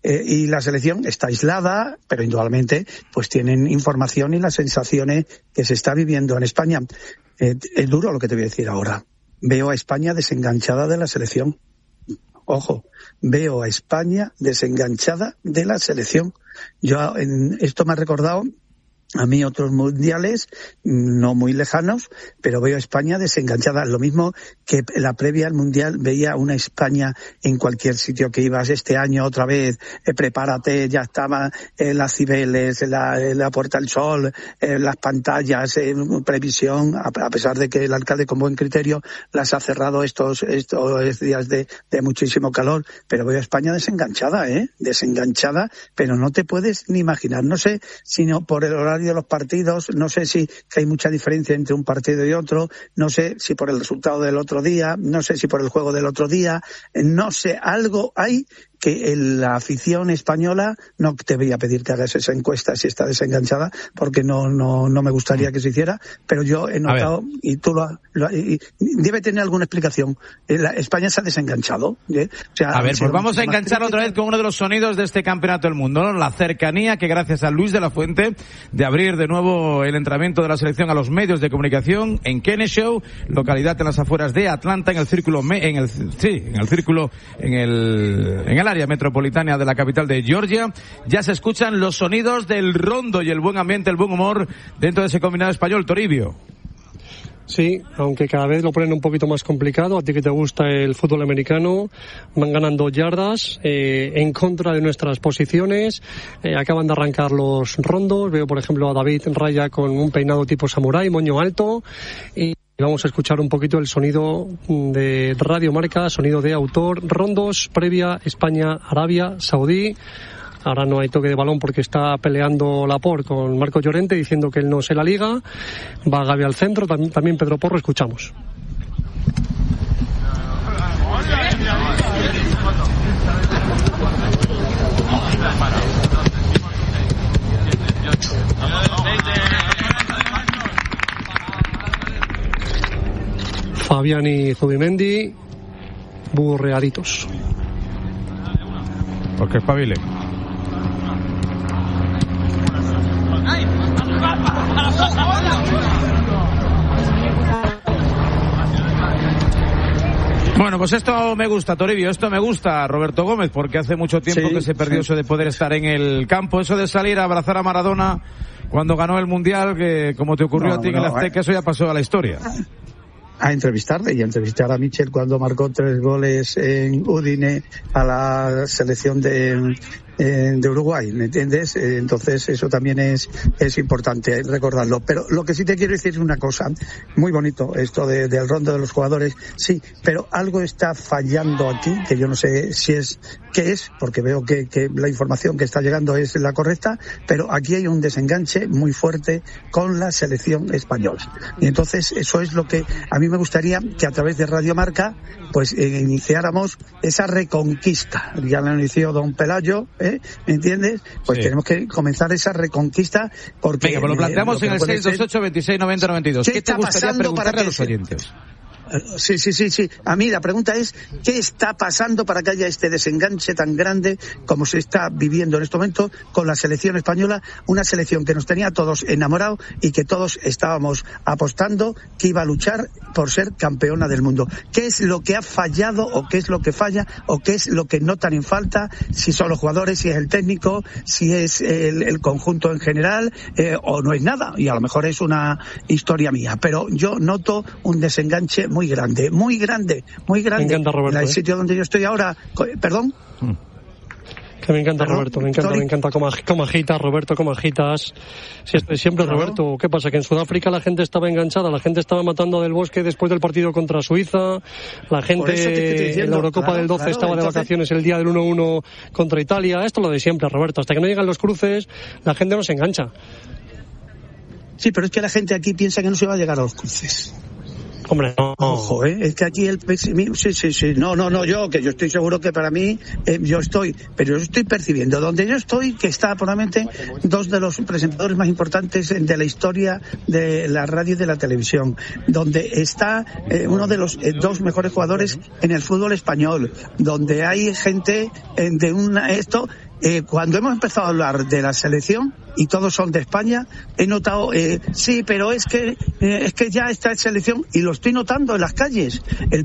y la selección está aislada, pero indudablemente pues tienen información y las sensaciones que se está viviendo en España. Es duro lo que te voy a decir ahora. Veo a España desenganchada de la selección. Ojo, veo a España desenganchada de la selección. Esto me ha recordado a mí otros mundiales no muy lejanos, pero veo a España desenganchada. Lo mismo que la previa al mundial veía una España en cualquier sitio que ibas este año otra vez, prepárate, ya estaba las Cibeles, la Puerta del Sol, las pantallas, previsión, a pesar de que el alcalde con buen criterio las ha cerrado estos días de muchísimo calor, pero veo a España desenganchada, desenganchada, pero no te puedes ni imaginar. No sé si no por el horario de los partidos, no sé si que hay mucha diferencia entre un partido y otro, no sé si por el resultado del otro día, no sé si por el juego del otro día, no sé, algo hay que la afición española, no te voy a pedir que hagas esa encuesta si está desenganchada, porque no me gustaría que se hiciera, pero yo he notado, y tú y debe tener alguna explicación. España se ha desenganchado. O sea, a ver, pues vamos a enganchar otra vez con uno de los sonidos de este campeonato del mundo, ¿no? La cercanía que gracias a Luis de la Fuente de abrir de nuevo el entrenamiento de la selección a los medios de comunicación en Kennesaw, localidad en las afueras de Atlanta, en el área metropolitana de la capital de Georgia. Ya se escuchan los sonidos del rondo y el buen ambiente, el buen humor dentro de ese combinado español, Toribio. Sí, aunque cada vez lo ponen un poquito más complicado. A ti que te gusta el fútbol americano, van ganando yardas en contra de nuestras posiciones. Acaban de arrancar los rondos. Veo, por ejemplo, a David Raya con un peinado tipo samurái, moño alto. Y vamos a escuchar un poquito el sonido de Radio Marca, sonido de autor. Rondos, previa España-Arabia Saudí. Ahora no hay toque de balón porque está peleando Laporte con Marco Llorente diciendo que él no se la liga. Va Gavi al centro, también Pedro Porro, escuchamos. Fabián y Zubimendi, burreaditos. Porque espabile. Bueno, pues esto me gusta, Toribio, esto me gusta, Roberto Gómez, porque hace mucho tiempo que se perdió eso de poder estar en el campo, eso de salir a abrazar a Maradona cuando ganó el Mundial, que como te ocurrió a ti en el Azteca, eso ya pasó a la historia. A entrevistarle y a entrevistar a Michel cuando marcó 3 goles en Udine a la selección de Uruguay, ¿me entiendes? Entonces eso también es importante recordarlo. Pero lo que sí te quiero decir es una cosa, muy bonito esto del rondo de los jugadores, sí, pero algo está fallando aquí, que yo no sé si es qué es, porque veo que la información que está llegando es la correcta, pero aquí hay un desenganche muy fuerte con la selección española. Y entonces eso es lo que a mí me gustaría que a través de Radio Marca pues iniciáramos esa reconquista. Ya la inició don Pelayo, ¿me entiendes? Pues sí, tenemos que comenzar esa reconquista porque... Venga, pues lo planteamos en el 628-26-90-92. ¿Qué te gustaría preguntarle a los oyentes? Sí. A mí la pregunta es, ¿qué está pasando para que haya este desenganche tan grande como se está viviendo en este momento con la selección española? Una selección que nos tenía a todos enamorados y que todos estábamos apostando que iba a luchar por ser campeona del mundo. ¿Qué es lo que ha fallado o qué es lo que falla o qué es lo que notan en falta? Si son los jugadores, si es el técnico, si es el conjunto en general o no es nada. Y a lo mejor es una historia mía. Pero yo noto un desenganche muy grande. Me encanta, Roberto, el sitio donde yo estoy ahora. ¿Perdón? Que me encanta, Roberto, me encanta cómo agitas, Roberto, cómo agitas. Siempre, Roberto. ¿Qué pasa? Que en Sudáfrica la gente estaba enganchada, la gente estaba matando a Del Bosque después del partido contra Suiza, la gente en la Eurocopa del 12 estaba de vacaciones el día del 1-1 contra Italia. Esto es lo de siempre, Roberto. Hasta que no llegan los cruces, la gente no se engancha. Sí, pero es que la gente aquí piensa que no se va a llegar a los cruces. Hombre, no. Ojo, es que aquí el pesimismo, sí. No, yo estoy seguro que para mí, yo estoy percibiendo donde yo estoy, que está probablemente 2 de los presentadores más importantes de la historia de la radio y de la televisión, donde está uno de los 2 mejores jugadores en el fútbol español, donde hay gente cuando hemos empezado a hablar de la selección y todos son de España, he notado, sí, pero es que ya está en selección, y lo estoy notando en las calles.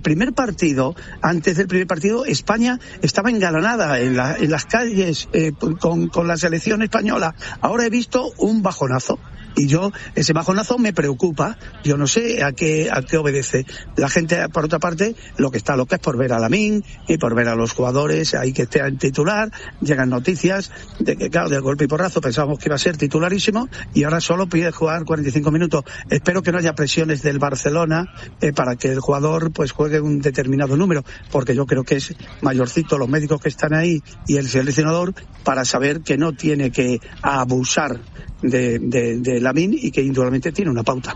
Antes del primer partido, España estaba engalanada en las calles con la selección española. Ahora he visto un bajonazo. Y ese bajonazo me preocupa. Yo no sé a qué obedece. La gente, por otra parte, lo que es por ver a Lamine y por ver a los jugadores ahí que estén titular. Llegan noticias de que, claro, de golpe y porrazo pensábamos que iba a ser titularísimo y ahora solo pide jugar 45 minutos. Espero que no haya presiones del Barcelona para que el jugador pues juegue un determinado número, porque yo creo que es mayorcito los médicos que están ahí y el seleccionador para saber que no tiene que abusar de Lamine y que indudablemente tiene una pauta.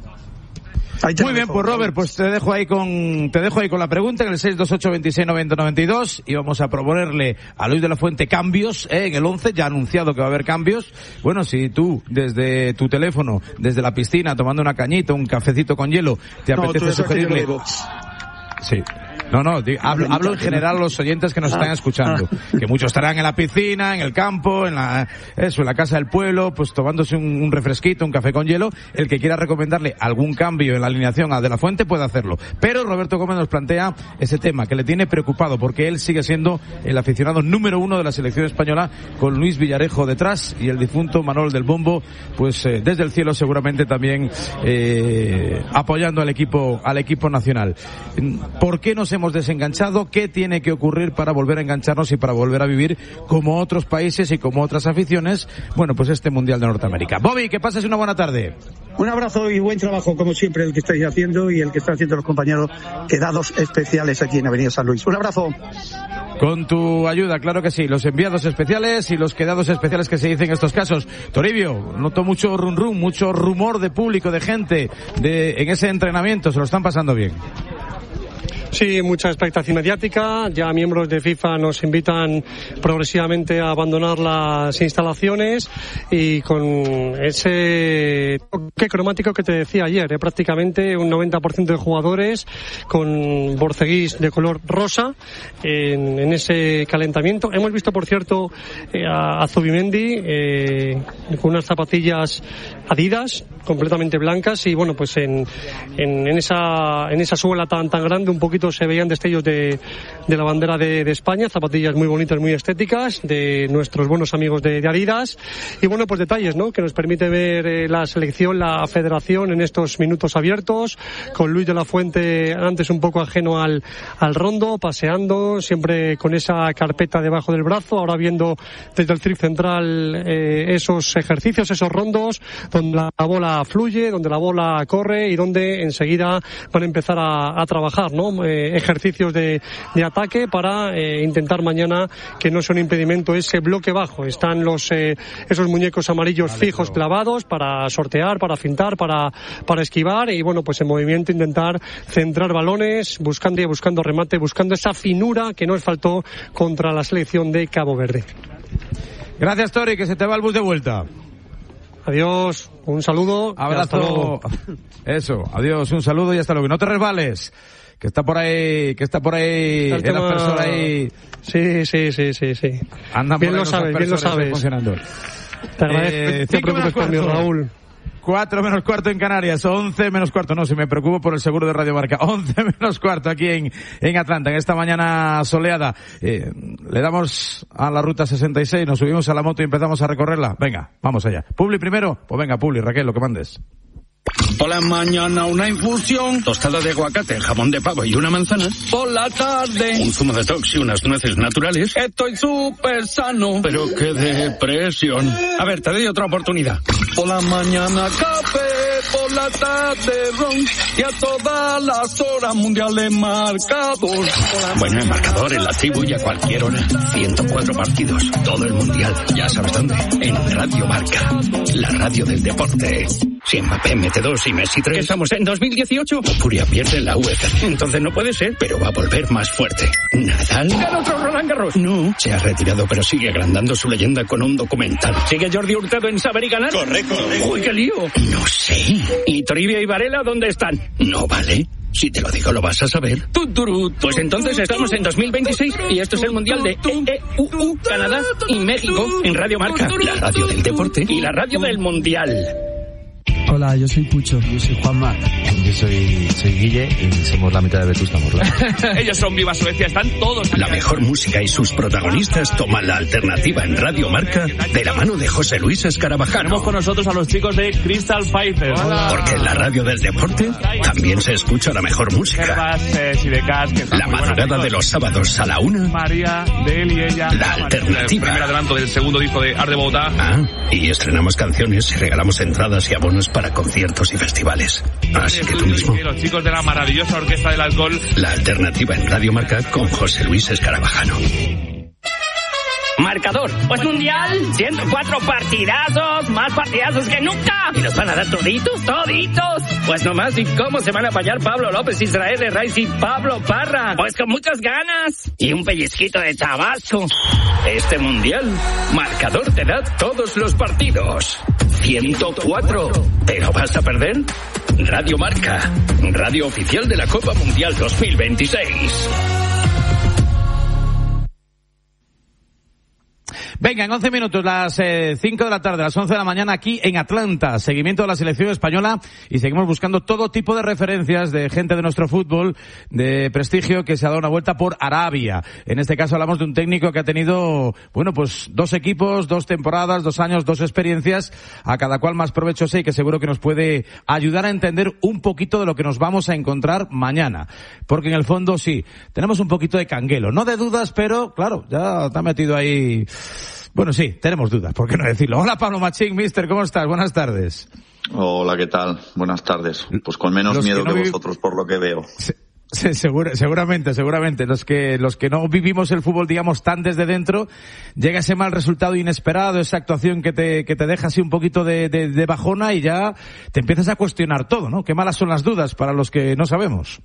Muy bien, pues Robert, pues te dejo ahí con la pregunta en el 628-2690-92 y vamos a proponerle a Luis de la Fuente cambios en el 11, ya ha anunciado que va a haber cambios. Bueno, si tú desde tu teléfono, desde la piscina, tomando una cañita, un cafecito con hielo, te apetece sugerirle... Sí. No, hablo en general a los oyentes que nos están escuchando, que muchos estarán en la piscina, en el campo, en la casa del pueblo, pues tomándose un refresquito, un café con hielo. El que quiera recomendarle algún cambio en la alineación a De la Fuente puede hacerlo. Pero Roberto Gómez nos plantea ese tema que le tiene preocupado, porque él sigue siendo el aficionado número 1 de la selección española, con Luis Villarejo detrás y el difunto Manol del Bombo, pues desde el cielo seguramente también apoyando al equipo nacional. ¿Por qué nos hemos desenganchado? ¿Qué tiene que ocurrir para volver a engancharnos y para volver a vivir como otros países y como otras aficiones? Bueno, pues este Mundial de Norteamérica. Bobby, que pases una buena tarde. Un abrazo y buen trabajo, como siempre, el que estáis haciendo y el que están haciendo los compañeros quedados especiales aquí en Avenida San Luis. Un abrazo. Con tu ayuda, claro que sí. Los enviados especiales y los quedados especiales que se dicen en estos casos. Toribio, noto mucho mucho rumor de público, de gente en ese entrenamiento. Se lo están pasando bien. Sí, mucha expectación mediática. Ya miembros de FIFA nos invitan progresivamente a abandonar las instalaciones y con ese toque cromático que te decía ayer, prácticamente un 90% de jugadores con borceguís de color rosa en ese calentamiento. Hemos visto, por cierto, a Zubimendi con unas zapatillas Adidas completamente blancas y bueno, pues en esa suela tan grande un poquito se veían destellos de la bandera de España, zapatillas muy bonitas, muy estéticas de nuestros buenos amigos de Adidas y bueno, pues detalles, ¿no?, que nos permite ver la selección, la federación en estos minutos abiertos, con Luis de la Fuente antes un poco ajeno al rondo, paseando siempre con esa carpeta debajo del brazo, ahora viendo desde el CRIF central esos ejercicios, esos rondos donde la bola fluye, donde la bola corre y donde enseguida van a empezar a trabajar, ¿no?, ejercicios de ataque para intentar mañana que no sea un impedimento ese bloque bajo. Están esos muñecos amarillos fijos clavados para sortear, para fintar, para esquivar y bueno, pues en movimiento intentar centrar balones, buscando remate, buscando esa finura que nos faltó contra la selección de Cabo Verde. Gracias, Tori, que se te va el bus de vuelta. Adiós, un saludo. Abrazo. Eso, adiós, un saludo y hasta luego. No te resbales. Que está por ahí, la persona ahí. Sí. Andan bien por ahí lo sabes, bien lo sabes. Funcionando. Te agradezco, te preocupes por mí, Raúl. 4 menos cuarto en Canarias, 11 menos cuarto, no, si me preocupo por el seguro de Radio Marca, 11 menos cuarto aquí en Atlanta, en esta mañana soleada. Le damos a la ruta 66, nos subimos a la moto y empezamos a recorrerla. Venga, vamos allá. ¿Publi primero? Pues venga, Publi, Raquel, lo que mandes. Por la mañana una infusión, tostada de aguacate, jamón de pavo y una manzana. Por la tarde un zumo de detox y unas nueces naturales. Estoy súper sano, pero qué depresión. A ver, te doy otra oportunidad. Por la mañana café, por la tarde ron y a todas las horas mundiales marcador. Bueno, el marcador, en la tribu y a cualquier hora. 104 partidos, todo el mundial. Ya sabes dónde, en Radio Marca, la radio del deporte. Si Mbappé mete 2 y Messi 3. ¿Estamos en 2018? Furia pierde la UEFA. Entonces no puede ser, pero va a volver más fuerte. ¿Nadal? ¿Gana otro Roland Garros? No, se ha retirado, pero sigue agrandando su leyenda con un documental. ¿Sigue Jordi Hurtado en Saber y Ganar? Correcto. ¡Uy, qué lío! No sé. ¿Y Toribia y Varela dónde están? No vale. Si te lo digo, lo vas a saber. Pues entonces estamos en 2026 y esto es el Mundial de EU, Canadá y México en Radio Marca. La radio del deporte y la radio del Mundial. Hola, yo soy Pucho. Yo soy Juanma. Yo soy Guille y somos la mitad de Vetusta Morla. Ellos son Viva Suecia, están todos... La mejor música y sus protagonistas toman la alternativa en Radio Marca de la mano de José Luis Escarabajano. Tenemos con nosotros a los chicos de Crystal Fighters. Porque en la radio del deporte también se escucha la mejor música. La madrugada de los sábados a la 1. María, de él y ella. La alternativa. El primer adelanto del segundo disco de Art de Bogotá. Y estrenamos canciones y regalamos entradas y abonos para conciertos y festivales. Así que tú mismo. Los chicos de la maravillosa Orquesta del Alcohol. La alternativa en Radio Marca con José Luis Escarabajano. Marcador, pues mundial, 104 partidazos, más partidazos que nunca. ¿Y nos van a dar toditos? Pues nomás, ¿y cómo se van a apañar Pablo López, Israel de Reyes y Pablo Parra? Pues con muchas ganas. Y un pellizquito de Tabasco. Este mundial, Marcador te da todos los partidos. 104. ¿Pero vas a perder? Radio Marca, radio oficial de la Copa Mundial 2026. Venga, en 11 minutos, las 5 de la tarde, las 11 de la mañana, aquí en Atlanta. Seguimiento de la selección española y seguimos buscando todo tipo de referencias de gente de nuestro fútbol de prestigio que se ha dado una vuelta por Arabia. En este caso hablamos de un técnico que ha tenido, bueno, pues 2 equipos, 2 temporadas, 2 años, 2 experiencias, a cada cual más provechosa y que seguro que nos puede ayudar a entender un poquito de lo que nos vamos a encontrar mañana. Porque en el fondo sí, tenemos un poquito de canguelo, no de dudas, pero claro, ya te ha metido ahí... Bueno, sí, tenemos dudas, ¿por qué no decirlo? Hola, Pablo Machín, mister, ¿cómo estás? Buenas tardes. Hola, ¿qué tal? Buenas tardes. Pues con menos miedo que vosotros, por lo que veo. Seguramente. Los que no vivimos el fútbol, digamos, tan desde dentro, llega ese mal resultado inesperado, esa actuación que te deja así un poquito de bajona y ya te empiezas a cuestionar todo, ¿no? Qué malas son las dudas para los que no sabemos.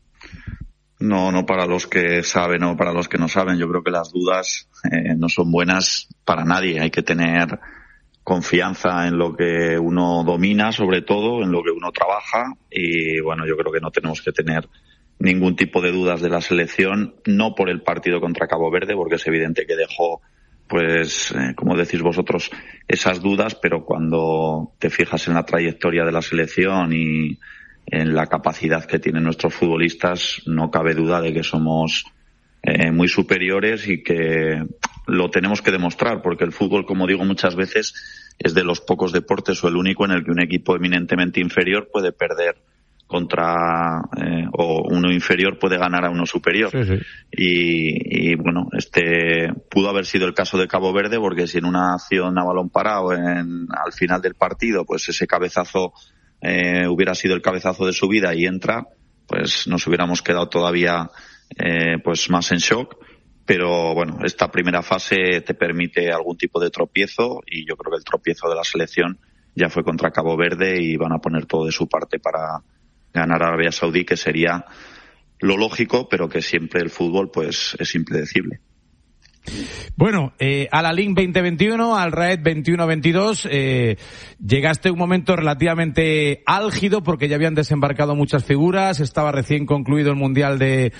No para los que saben o para los que no saben. Yo creo que las dudas no son buenas para nadie. Hay que tener confianza en lo que uno domina, sobre todo, en lo que uno trabaja. Y bueno, yo creo que no tenemos que tener ningún tipo de dudas de la selección, no por el partido contra Cabo Verde, porque es evidente que dejó, pues, como decís vosotros, esas dudas, pero cuando te fijas en la trayectoria de la selección y en la capacidad que tienen nuestros futbolistas, no cabe duda de que somos muy superiores y que lo tenemos que demostrar, porque el fútbol, como digo muchas veces, es de los pocos deportes o el único en el que un equipo eminentemente inferior puede perder contra o uno inferior puede ganar a uno superior. Sí. Y bueno, pudo haber sido el caso de Cabo Verde, porque si en una acción a balón parado al final del partido, pues ese cabezazo hubiera sido el cabezazo de su vida y entra, pues nos hubiéramos quedado todavía pues más en shock. Pero bueno, esta primera fase te permite algún tipo de tropiezo y yo creo que el tropiezo de la selección ya fue contra Cabo Verde y van a poner todo de su parte para ganar a Arabia Saudí, que sería lo lógico, pero que siempre el fútbol pues es impredecible. Bueno, a la Link 2021, al Raed 21-22, llegaste a un momento relativamente álgido porque ya habían desembarcado muchas figuras, estaba recién concluido el Mundial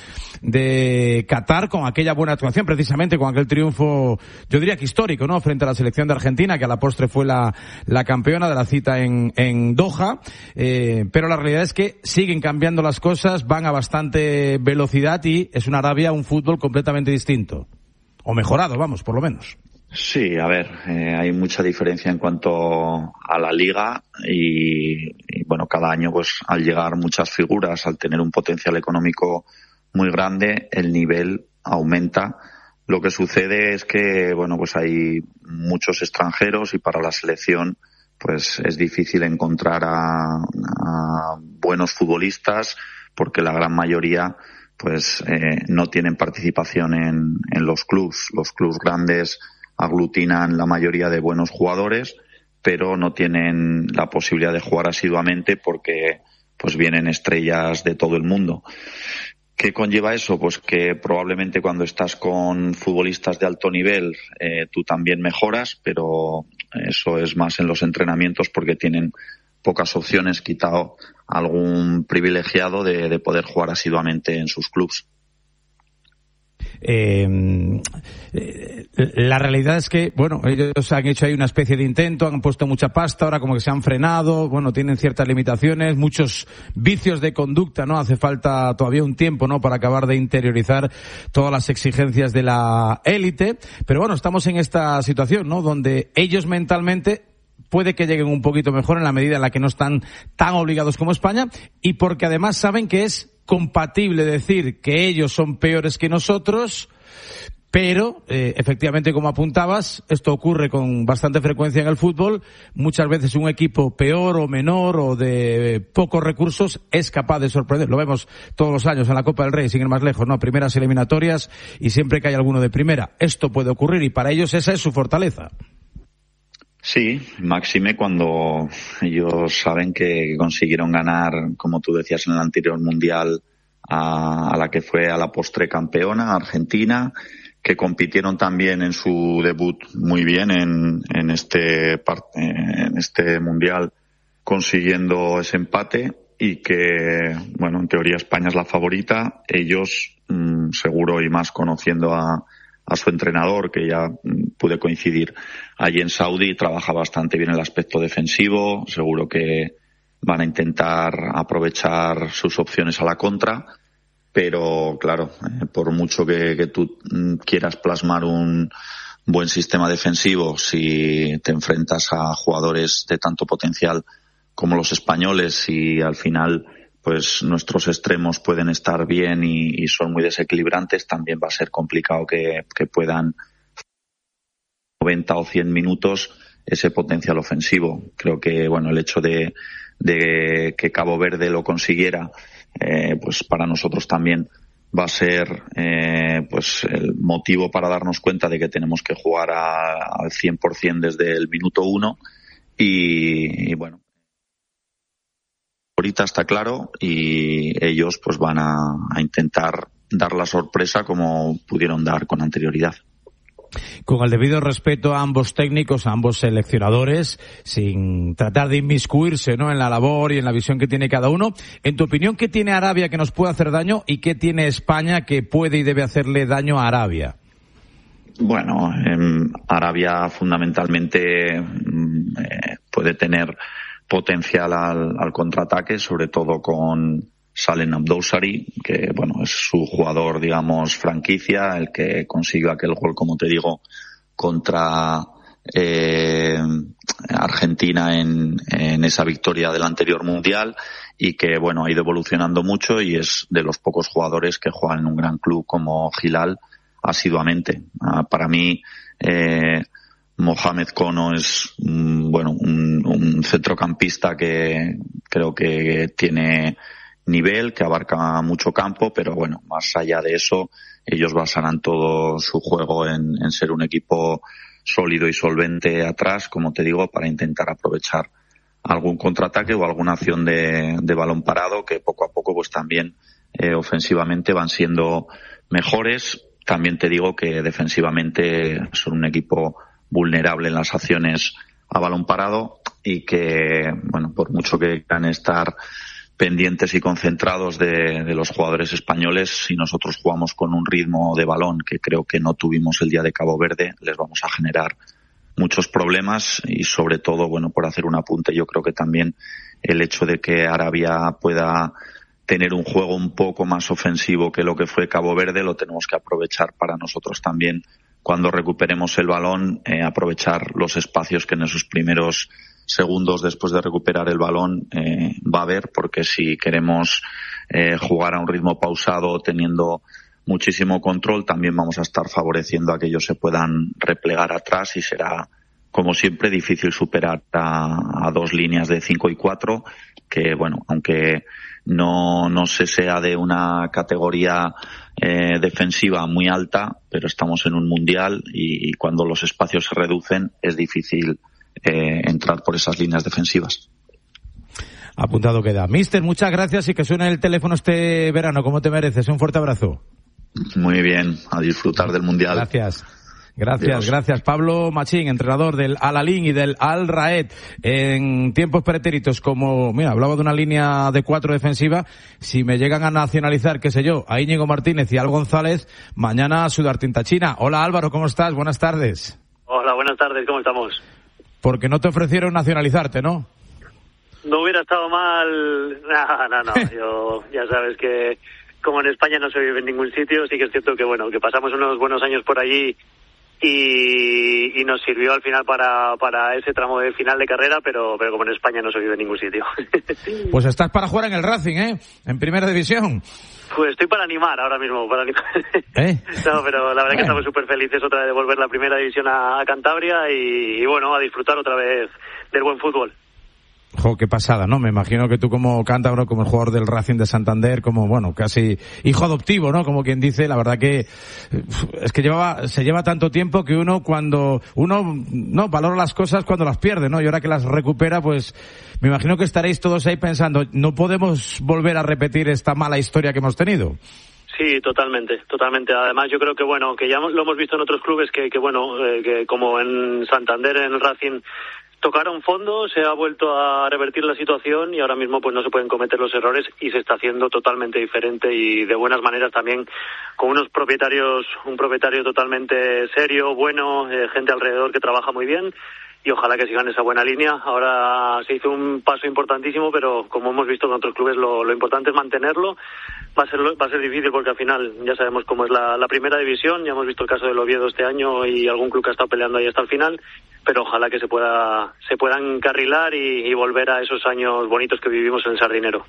de Qatar con aquella buena actuación, precisamente con aquel triunfo, yo diría que histórico, ¿no?, frente a la selección de Argentina, que a la postre fue la campeona de la cita en Doha, pero la realidad es que siguen cambiando las cosas, van a bastante velocidad y es una Arabia, un fútbol completamente distinto. O mejorado, vamos, por lo menos. Sí, a ver, hay mucha diferencia en cuanto a la liga y bueno, cada año pues al llegar muchas figuras, al tener un potencial económico muy grande, el nivel aumenta. Lo que sucede es que, bueno, pues hay muchos extranjeros y para la selección pues es difícil encontrar a buenos futbolistas porque la gran mayoría pues no tienen participación en los clubs. Los clubs grandes aglutinan la mayoría de buenos jugadores, pero no tienen la posibilidad de jugar asiduamente porque pues vienen estrellas de todo el mundo. ¿Qué conlleva eso? Pues que probablemente cuando estás con futbolistas de alto nivel tú también mejoras, pero eso es más en los entrenamientos porque tienen pocas opciones, quitado algún privilegiado de poder jugar asiduamente en sus clubes. La realidad es que, bueno, ellos han hecho ahí una especie de intento, han puesto mucha pasta, ahora como que se han frenado, bueno, tienen ciertas limitaciones, muchos vicios de conducta, ¿no? Hace falta todavía un tiempo, ¿no? Para acabar de interiorizar todas las exigencias de la élite, pero bueno, estamos en esta situación, ¿no? Donde ellos mentalmente puede que lleguen un poquito mejor en la medida en la que no están tan obligados como España, y porque además saben que es compatible decir que ellos son peores que nosotros, pero efectivamente, como apuntabas, esto ocurre con bastante frecuencia en el fútbol. Muchas veces un equipo peor o menor o de pocos recursos es capaz de sorprender. Lo vemos todos los años en la Copa del Rey, sin ir más lejos, ¿no? Primeras eliminatorias y siempre que hay alguno de primera. Esto puede ocurrir y para ellos esa es su fortaleza. Sí, máxime cuando ellos saben que consiguieron ganar, como tú decías, en el anterior mundial a la que fue a la postre campeona, Argentina, que compitieron también en su debut muy bien en este mundial, consiguiendo ese empate, y que, bueno, en teoría España es la favorita. Ellos, seguro, y más conociendo a su entrenador, que ya pude coincidir allí en Saudi, trabaja bastante bien el aspecto defensivo. Seguro que van a intentar aprovechar sus opciones a la contra, pero claro, por mucho que tú quieras plasmar un buen sistema defensivo, si te enfrentas a jugadores de tanto potencial como los españoles y al final pues nuestros extremos pueden estar bien y son muy desequilibrantes, también va a ser complicado que puedan 90 o 100 minutos ese potencial ofensivo. Creo que, bueno, el hecho de que Cabo Verde lo consiguiera, pues para nosotros también va a ser pues el motivo para darnos cuenta de que tenemos que jugar al 100% desde el minuto 1 y bueno, ahorita está claro, y ellos pues van a intentar dar la sorpresa como pudieron dar con anterioridad. Con el debido respeto a ambos técnicos, a ambos seleccionadores, sin tratar de inmiscuirse, ¿no?, en la labor y en la visión que tiene cada uno. En tu opinión, ¿qué tiene Arabia que nos puede hacer daño y qué tiene España que puede y debe hacerle daño a Arabia? Bueno, Arabia fundamentalmente puede tener potencial al contraataque, sobre todo con Salem Abdousari, que bueno, es su jugador, digamos, franquicia, el que consiguió aquel gol, como te digo, contra Argentina en esa victoria del anterior mundial, y que bueno, ha ido evolucionando mucho y es de los pocos jugadores que juegan en un gran club como Hilal asiduamente. Para mí, Mohamed Kono es un centrocampista que creo que tiene nivel, que abarca mucho campo, pero bueno, más allá de eso, ellos basarán todo su juego en ser un equipo sólido y solvente atrás, como te digo, para intentar aprovechar algún contraataque o alguna acción de balón parado, que poco a poco pues también ofensivamente van siendo mejores. También te digo que defensivamente son un equipo vulnerable en las acciones a balón parado y que, bueno, por mucho que quieran estar pendientes y concentrados de los jugadores españoles, si nosotros jugamos con un ritmo de balón que creo que no tuvimos el día de Cabo Verde, les vamos a generar muchos problemas. Y sobre todo, bueno, por hacer un apunte, yo creo que también el hecho de que Arabia pueda tener un juego un poco más ofensivo que lo que fue Cabo Verde, lo tenemos que aprovechar para nosotros también, cuando recuperemos el balón, aprovechar los espacios que en esos primeros segundos después de recuperar el balón va a haber, porque si queremos jugar a un ritmo pausado teniendo muchísimo control, también vamos a estar favoreciendo a que ellos se puedan replegar atrás y será, como siempre, difícil superar a dos líneas de 5 y 4, que bueno, aunque no se sea de una categoría defensiva muy alta, pero estamos en un mundial y cuando los espacios se reducen es difícil entrar por esas líneas defensivas. Apuntado queda. Mister, muchas gracias y que suene el teléfono este verano como te mereces. Un fuerte abrazo. Muy bien, a disfrutar del mundial. Gracias. Gracias. Pablo Machín, entrenador del Al-Ain y del Al-Raed. En tiempos pretéritos, como, mira, hablaba de una línea de 4 defensiva, si me llegan a nacionalizar, qué sé yo, a Íñigo Martínez y Al González, mañana sudar tinta china. Hola Álvaro, ¿cómo estás? Buenas tardes. Hola, buenas tardes, ¿cómo estamos? Porque no te ofrecieron nacionalizarte, ¿no? No hubiera estado mal. No. Yo, ya sabes que como en España no se vive en ningún sitio, sí que es cierto que bueno, que pasamos unos buenos años por allí y nos sirvió al final para ese tramo de final de carrera, pero como en España no se vive en ningún sitio. Pues estás para jugar en el Racing, en Primera División. Pues estoy para animar ahora mismo, No, pero la verdad que estamos súper felices otra vez de volver la Primera División a Cantabria y bueno, a disfrutar otra vez del buen fútbol. Jo, qué pasada, ¿no? Me imagino que tú como cántabro, como el jugador del Racing de Santander, como, bueno, casi hijo adoptivo, ¿no? Como quien dice, la verdad que es que se lleva tanto tiempo que uno valora las cosas cuando las pierde, ¿no? Y ahora que las recupera, pues me imagino que estaréis todos ahí pensando, no podemos volver a repetir esta mala historia que hemos tenido. Sí, totalmente. Además, yo creo que bueno, que ya lo hemos visto en otros clubes que como en Santander, en el Racing, tocaron fondo, se ha vuelto a revertir la situación y ahora mismo pues no se pueden cometer los errores y se está haciendo totalmente diferente y de buenas maneras también, con un propietario totalmente serio, bueno, gente alrededor que trabaja muy bien y ojalá que sigan esa buena línea. Ahora se hizo un paso importantísimo, pero como hemos visto en otros clubes, lo importante es mantenerlo. Va a ser difícil porque al final ya sabemos cómo es la Primera División, ya hemos visto el caso del Oviedo este año y algún club que ha estado peleando ahí hasta el final, pero ojalá que se puedan encarrilar y volver a esos años bonitos que vivimos en el Sardinero.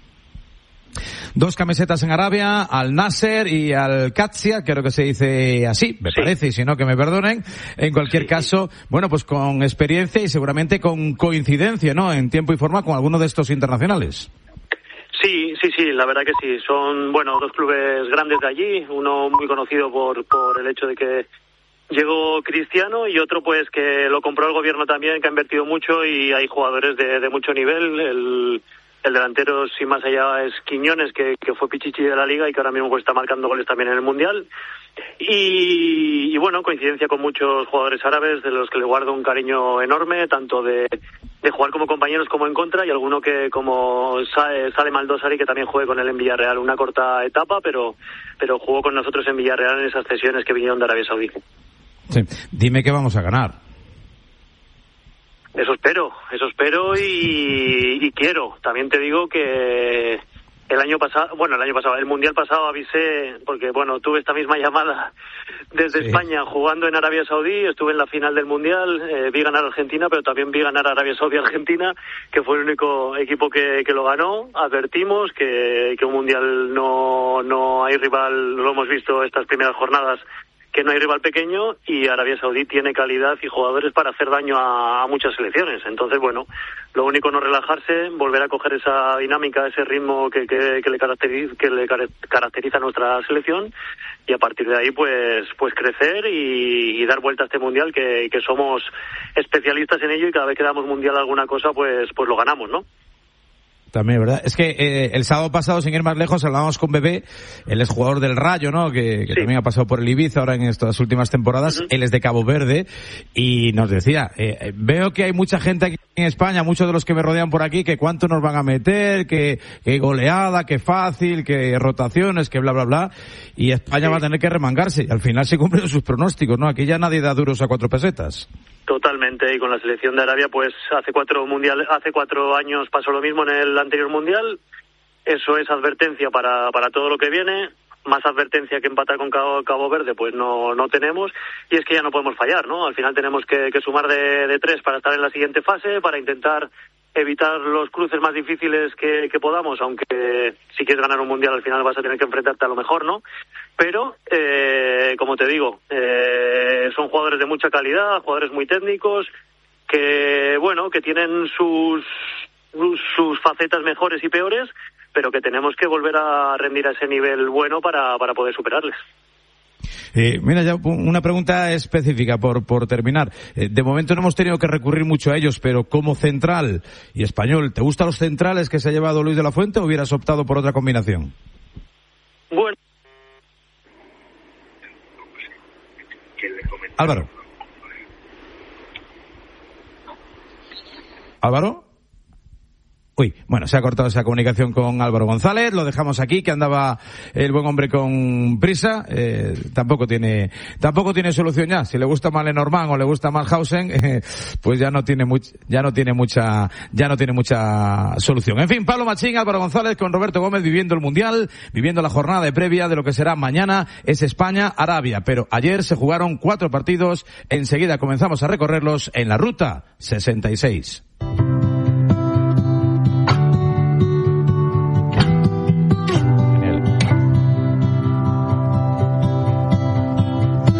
2 camisetas en Arabia, al Nasser y al Qadsia, creo que se dice así, me parece, y si no que me perdonen. En cualquier caso, bueno, pues con experiencia y seguramente con coincidencia, ¿no? En tiempo y forma con alguno de estos internacionales. Sí, la verdad que sí. Son, bueno, 2 clubes grandes de allí, uno muy conocido por el hecho de que llegó Cristiano y otro pues que lo compró el gobierno también, que ha invertido mucho y hay jugadores de mucho nivel. El delantero, sin más allá, es Quiñones, que fue pichichi de la Liga y que ahora mismo pues está marcando goles también en el Mundial. Y bueno, coincidencia con muchos jugadores árabes de los que le guardo un cariño enorme, tanto de jugar como compañeros como en contra, y alguno que como Salem Aldosari, que también jugué con él en Villarreal una corta etapa, pero jugó con nosotros en Villarreal en esas cesiones que vinieron de Arabia Saudí. Sí. Dime que vamos a ganar. Eso espero y quiero. También te digo que el Mundial pasado avisé, porque bueno, tuve esta misma llamada desde España jugando en Arabia Saudí, estuve en la final del Mundial, vi ganar a Argentina, pero también vi ganar a Arabia Saudí Argentina, que fue el único equipo que lo ganó. Advertimos que un Mundial no hay rival, lo hemos visto estas primeras jornadas, que no hay rival pequeño y Arabia Saudí tiene calidad y jugadores para hacer daño a muchas selecciones. Entonces, bueno, lo único no relajarse, volver a coger esa dinámica, ese ritmo que le caracteriza a nuestra selección y a partir de ahí pues crecer y dar vuelta a este Mundial que somos especialistas en ello y cada vez que damos Mundial a alguna cosa pues lo ganamos, ¿no? También, ¿verdad? Es que el sábado pasado, sin ir más lejos, hablábamos con Bebé, él es jugador del Rayo, ¿no? Que también ha pasado por el Ibiza ahora en estas últimas temporadas. Él es de Cabo Verde y nos decía, veo que hay mucha gente aquí en España, muchos de los que me rodean por aquí, que cuánto nos van a meter, que goleada, que fácil, que rotaciones, que bla, bla, bla, y España va a tener que remangarse y al final se cumplen sus pronósticos, ¿no? Aquí ya nadie da duros a 4 pesetas. Totalmente, y con la selección de Arabia pues hace 4 años pasó lo mismo en el anterior Mundial. Eso es advertencia para todo lo que viene, más advertencia que empatar con Cabo Verde pues no tenemos, y es que ya no podemos fallar, ¿no? Al final tenemos que sumar de 3 para estar en la siguiente fase, para intentar evitar los cruces más difíciles que podamos, aunque si quieres ganar un Mundial al final vas a tener que enfrentarte a lo mejor, ¿no? Pero, como te digo, son jugadores de mucha calidad, jugadores muy técnicos, que tienen sus facetas mejores y peores, pero que tenemos que volver a rendir a ese nivel bueno para poder superarles. Mira, ya una pregunta específica por terminar. De momento no hemos tenido que recurrir mucho a ellos, pero como central y español, ¿te gustan los centrales que se ha llevado Luis de la Fuente o hubieras optado por otra combinación? Bueno. Álvaro. ¿Álvaro? Uy, bueno, se ha cortado esa comunicación con Álvaro González, lo dejamos aquí, que andaba el buen hombre con prisa, tampoco tiene solución ya. Si le gusta más Lenormand o le gusta más Hausen, pues ya no tiene mucha solución. En fin, Pablo Machín, Álvaro González con Roberto Gómez viviendo el Mundial, viviendo la jornada de previa de lo que será mañana, es España-Arabia, pero ayer se jugaron 4 partidos, enseguida comenzamos a recorrerlos en la Ruta 66.